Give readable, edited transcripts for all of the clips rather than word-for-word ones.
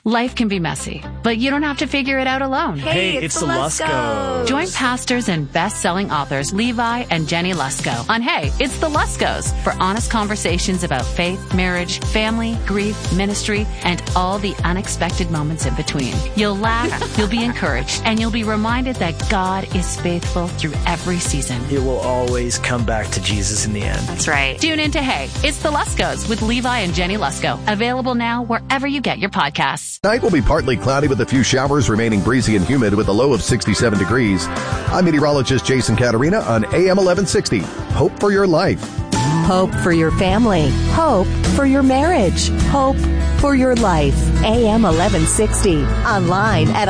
Life can be messy, but you don't have to figure it out alone. Hey, it's the Luskos. Join pastors and best-selling authors Levi and Jenny Lusko on Hey, It's the Luskos for honest conversations about faith, marriage, family, grief, ministry, and all the unexpected moments in between. You'll laugh, you'll be encouraged, and you'll be reminded that God is faithful through every season. It will always come back to Jesus in the end. That's right. Tune in to Hey, It's the Luskos with Levi and Jenny Lusko. Available now wherever you get your podcasts. Night will be partly cloudy with a few showers, remaining breezy and humid with a low of 67 degrees. I'm meteorologist Jason Caterina on AM 1160. Hope for your life. Hope for your family. Hope for your marriage. Hope for your life. AM 1160. Online at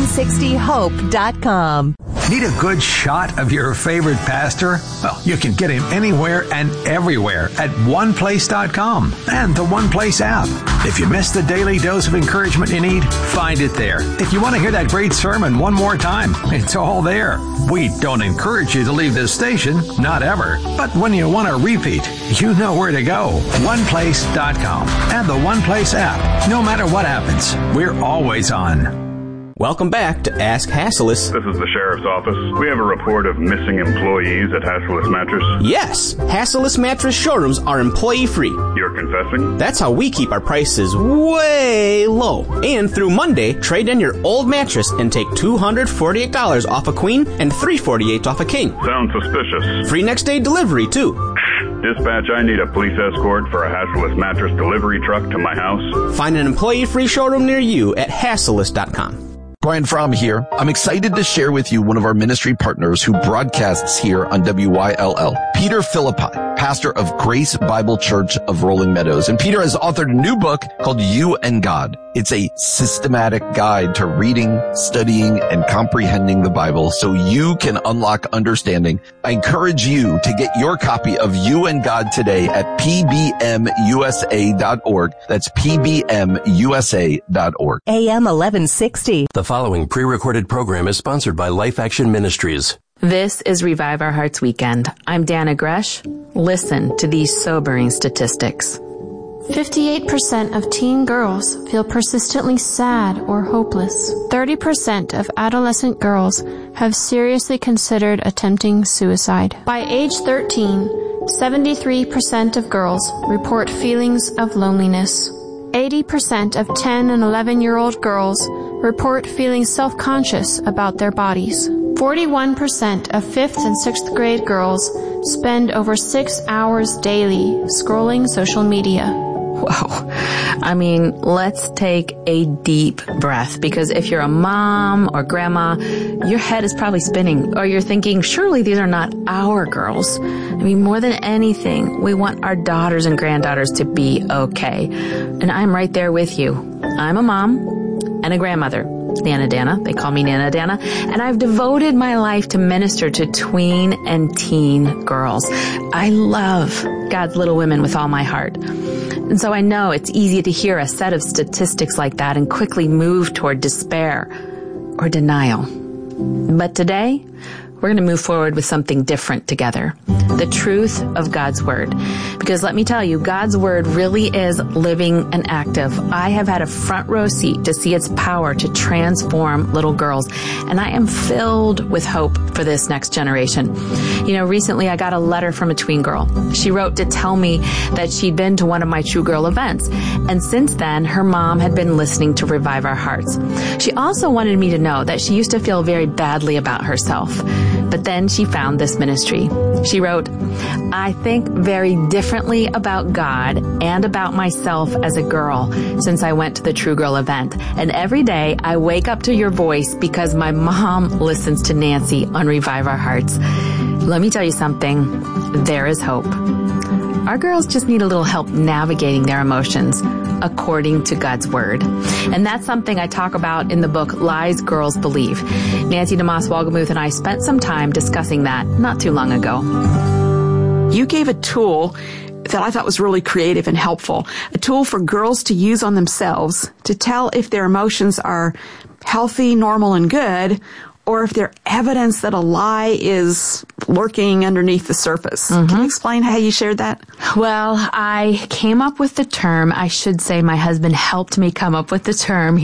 1160hope.com. Need a good shot of your favorite pastor? Well, you can get him anywhere and everywhere at oneplace.com and the One Place app. If you missed the daily dose of encouragement you need, find it there. If you want to hear that great sermon one more time, it's all there. We don't encourage you to leave this station, not ever. But when you want to repeat, you know where to go. oneplace.com and the One Place app. No matter what happens, we're always on. Welcome back to Ask Hassellus. This is the Sheriff's Office. We have a report of missing employees at Hassellus Mattress. Yes, Hassellus Mattress showrooms are employee-free. You're confessing? That's how we keep our prices way low. And through Monday, trade in your old mattress and take $248 off a queen and $348 off a king. Sounds suspicious. Free next day delivery, too. Dispatch, I need a police escort for a Hassellus Mattress delivery truck to my house. Find an employee-free showroom near you at hassellus.com. Brian Fromm here. I'm excited to share with you one of our ministry partners who broadcasts here on WYLL, Peter Philippi, pastor of Grace Bible Church of Rolling Meadows. And Peter has authored a new book called You and God. It's a systematic guide to reading, studying, and comprehending the Bible so you can unlock understanding. I encourage you to get your copy of You and God today at pbmusa.org. That's pbmusa.org. AM 1160. The following pre-recorded program is sponsored by Life Action Ministries. This is Revive Our Hearts Weekend. I'm Dana Gresh. Listen to these sobering statistics. 58% of teen girls feel persistently sad or hopeless. 30% of adolescent girls have seriously considered attempting suicide. By age 13, 73% of girls report feelings of loneliness. 80% of 10 and 11-year-old girls report feeling self-conscious about their bodies. 41% of 5th and 6th grade girls spend over 6 hours daily scrolling social media. Whoa. I mean, let's take a deep breath, because if you're a mom or grandma, your head is probably spinning, or you're thinking, surely these are not our girls. I mean, more than anything, we want our daughters and granddaughters to be okay. And I'm right there with you. I'm a mom and a grandmother. Nana Dana. They call me Nana Dana. And I've devoted my life to minister to tween and teen girls. I love God's little women with all my heart. And so I know it's easy to hear a set of statistics like that and quickly move toward despair or denial. But today, we're going to move forward with something different together. The truth of God's Word. Because let me tell you, God's Word really is living and active. I have had a front row seat to see its power to transform little girls. And I am filled with hope for this next generation. You know, recently I got a letter from a tween girl. She wrote to tell me that she'd been to one of my True Girl events. And since then, her mom had been listening to Revive Our Hearts. She also wanted me to know that she used to feel very badly about herself. But then she found this ministry. She wrote, I think very differently about God and about myself as a girl since I went to the True Girl event. And every day I wake up to your voice because my mom listens to Nancy on Revive Our Hearts. Let me tell you something. There is hope. Our girls just need a little help navigating their emotions according to God's Word. And that's something I talk about in the book, Lies Girls Believe. Nancy DeMoss Wolgemuth and I spent some time discussing that not too long ago. You gave a tool that I thought was really creative and helpful, a tool for girls to use on themselves to tell if their emotions are healthy, normal, and good, or if they're evidence that a lie is lurking underneath the surface. Mm-hmm. Can you explain how you shared that? Well, I came up with the term. I should say my husband helped me come up with the term.